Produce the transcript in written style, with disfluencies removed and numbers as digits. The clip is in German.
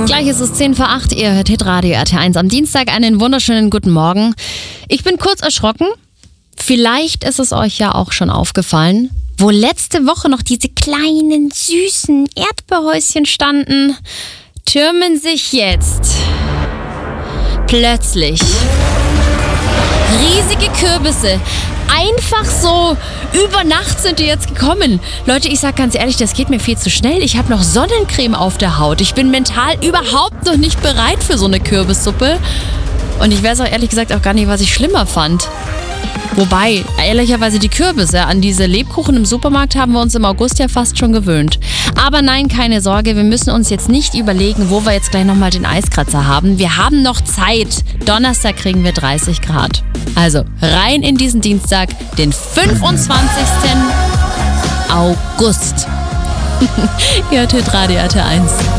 Gleich ist es 7:10, ihr hört Hitradio RT1 am Dienstag. Einen wunderschönen guten Morgen. Ich bin kurz erschrocken. Vielleicht ist es euch ja auch schon aufgefallen, wo letzte Woche noch diese kleinen, süßen Erdbeerhäuschen standen, türmen sich jetzt plötzlich riesige Kürbisse. Einfach so, über Nacht sind die jetzt gekommen. Leute, ich sag ganz ehrlich, das geht mir viel zu schnell. Ich habe noch Sonnencreme auf der Haut. Ich bin mental überhaupt noch nicht bereit für so eine Kürbissuppe. Und ich weiß auch ehrlich gesagt auch gar nicht, was ich schlimmer fand. Wobei, ehrlicherweise die Kürbisse an diese Lebkuchen im Supermarkt haben wir uns im August ja fast schon gewöhnt. Aber nein, keine Sorge, wir müssen uns jetzt nicht überlegen, wo wir jetzt gleich nochmal den Eiskratzer haben. Wir haben noch Zeit. Donnerstag kriegen wir 30 Grad. Also rein in diesen Dienstag, den 25. August. Ihr hört Hitradio RT1.